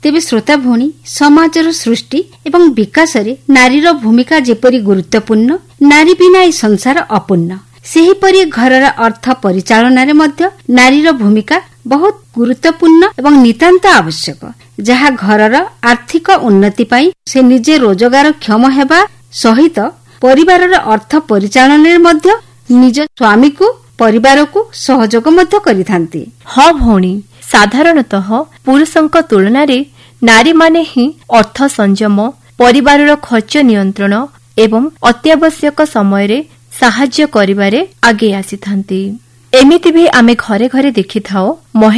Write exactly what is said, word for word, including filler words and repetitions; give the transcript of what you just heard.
ତେବେ ଶ୍ରୋତା ଭଉଣୀ, ସମାଜର ସୃଷ୍ଟି ଏବଂ ବିକାଶରେ ନାରୀର ଭୂମିକା ଯେପରି ଗୁରୁତ୍ୱପୂର୍ଣ୍ଣ, ନାରୀ ବିନା ଏହି ସଂସାର ଅପୂର୍ଣ୍ଣ। ସେହିପରି ଘରର ଅର୍ଥ ପରିଚାଳନାରେ ମଧ୍ୟ ନାରୀର ଭୂମିକା ବହୁତ ଗୁରୁତ୍ୱପୂର୍ଣ୍ଣ ଏବଂ ନିତାନ୍ତ ଆବଶ୍ୟକ, ଯାହା ଘରର ଆର୍ଥିକ ଉନ୍ନତି ପାଇଁ ସେ ନିଜେ ରୋଜଗାରକ୍ଷମ ହେବା ସହିତ ପରିବାରର ଅର୍ଥ ପରିଚାଳନାରେ ମଧ୍ୟ ନିଜ ସ୍ୱାମୀକୁ ପରିବାରକୁ ସହଯୋଗ ମଧ୍ୟ କରିଥାନ୍ତି। ହଁ ଭଉଣୀ, ସାଧାରଣତଃ ପୁରୁଷଙ୍କ ତୁଳନାରେ ନାରୀମାନେ ହିଁ ଅର୍ଥ ସଂଯମ, ପରିବାରର ଖର୍ଚ୍ଚ ନିୟନ୍ତ୍ରଣ ଏବଂ ଅତ୍ୟାବଶ୍ୟକ ସମୟରେ ସାହାଯ୍ୟ କରିବାରେ ଆଗେଇ ଆସିଥାନ୍ତି। ଏମିତି ବି ଆମେ ଘରେ ଘରେ ଦେଖିଥାଉ